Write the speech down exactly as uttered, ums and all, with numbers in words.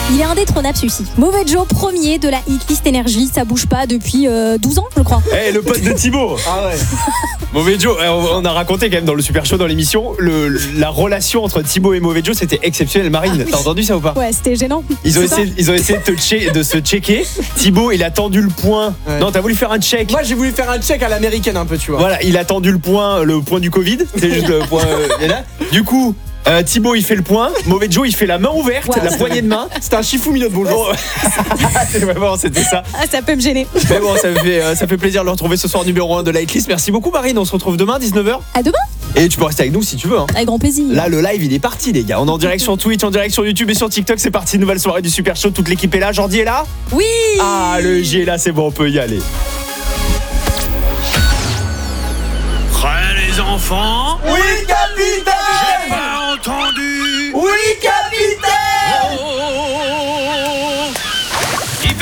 Il est indétrônable celui-ci. Mauvais Joe, premier de la hitlist énergie. Ça bouge pas depuis euh, douze ans, je crois. Eh, hey, le pote de Thibaut. Ah ouais. Mauvais Joe, on a raconté quand même dans le Super Show, dans l'émission, le, la relation entre Thibaut et Mauvais Joe, c'était exceptionnel. Marine, ah, oui. T'as entendu ça ou pas? Ouais, c'était gênant. Ils ont, essayé, ils ont essayé de, te che- de se checker. Thibaut, il a tendu le point. Ouais. Non, t'as voulu faire un check. Moi, j'ai voulu faire un check à l'américaine un peu, tu vois. Voilà, il a tendu le point, le point du Covid. C'est juste le point. Euh, du coup. Euh, Thibaut il fait le point, Mauvais Joe il fait la main ouverte, ouais, la poignée de main. C'était un chifou-minot de bonjour. C'est vraiment, c'était ça. Ah, ça peut me gêner. Mais bon, ça me fait, euh, ça fait plaisir de le retrouver ce soir numéro un de la hitlist. Merci beaucoup Marine, on se retrouve demain dix-neuf heures. À demain. Et tu peux rester avec nous si tu veux hein. Avec grand plaisir. Là le live il est parti les gars. On est en direct sur Twitch, en direct sur YouTube et sur TikTok. C'est parti, nouvelle soirée du Super Show. Toute l'équipe est là, Jordi est là. Oui. Ah le J est là, c'est bon, on peut y aller. Prêts les enfants? Oui.